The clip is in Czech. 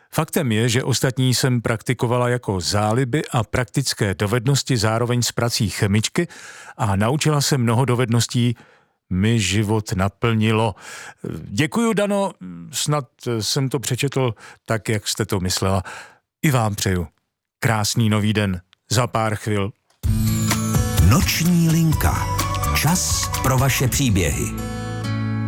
Faktem je, že ostatní jsem praktikovala jako záliby a praktické dovednosti zároveň s prací chemičky a naučila se mnoho dovedností, mi život naplnilo. Děkuju, Dano, snad jsem to přečetl tak, jak jste to myslela. I vám přeju krásný nový den za pár chvil. Noční linka. Čas pro vaše příběhy.